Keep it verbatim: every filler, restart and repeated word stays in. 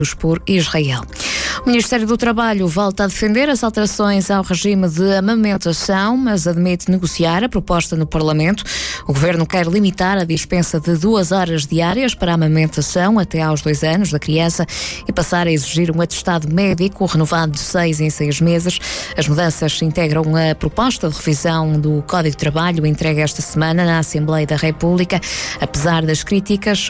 por Israel. O Ministério do Trabalho volta a defender as alterações ao regime de amamentação, mas admite negociar a proposta no Parlamento. O Governo quer limitar a dispensa de duas horas diárias para a amamentação até aos dois anos da criança e passar a exigir um atestado médico renovado de seis em seis meses. As mudanças integram a proposta de revisão do Código de Trabalho entregue esta semana na Assembleia da República. Apesar das críticas,